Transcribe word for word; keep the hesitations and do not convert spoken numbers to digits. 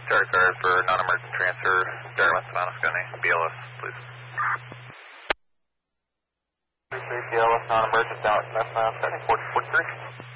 Start card for non-emergent transfer, Dartmouth, Mountescounty, B L S, please. three B L S non-emergent, Dartmouth, Mountescounty, four forty-three.